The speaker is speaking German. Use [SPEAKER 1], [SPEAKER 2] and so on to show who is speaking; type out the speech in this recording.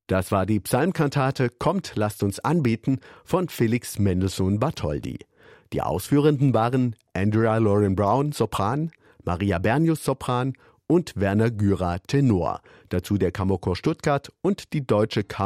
[SPEAKER 1] Das war die Psalmkantate »Kommt, lasst uns anbeten« von Felix Mendelssohn Bartholdy. Die Ausführenden waren Andrea Lauren Brown, Sopran, Maria Bernius, Sopran und Werner Gürer, Tenor. Dazu der Kammerchor Stuttgart und die Deutsche Kammer